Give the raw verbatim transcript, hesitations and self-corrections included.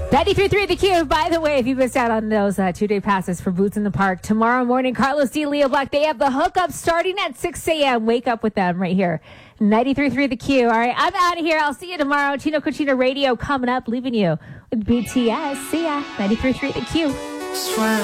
ninety-three point three The Q. By the way, if you missed out on those uh, two-day passes for Boots in the Park, tomorrow morning, Carlos D. Leo Black, they have the hookup starting at six a.m. Wake up with them right here. ninety-three point three The Q. All right, I'm out of here. I'll see you tomorrow. Chino Cucina Radio coming up, leaving you with B T S. See ya. ninety-three point three The Q.